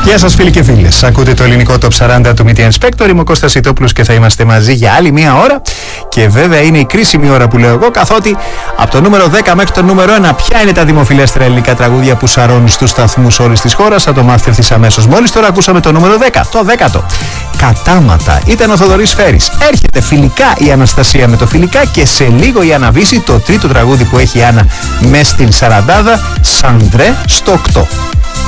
Γεια σας φίλοι και φίλες. Ακούτε το ελληνικό Top 40 του Media Inspector. Είμαι ο Κώστας Σιτόπουλος και θα είμαστε μαζί για άλλη μία ώρα. Και βέβαια είναι η κρίσιμη ώρα που λέω εγώ, καθότι από το νούμερο 10 μέχρι το νούμερο 1, ποια είναι τα δημοφιλέστερα ελληνικά τραγούδια που σαρώνουν στους σταθμούς όλης της χώρας. Θα το μάθετε ευθύς αμέσως. Μόλις τώρα ακούσαμε το νούμερο 10, το 10ο. Κατάματα. Ήταν ο Θοδωρής Φέρης. Έρχεται φιλικά η Αναστασία με το φιλικά και σε λίγο η Άννα Βύση, το τρίτο τραγούδι που έχει η Άννα μες στην Σαραντάδα, Σαντρέ στο 8.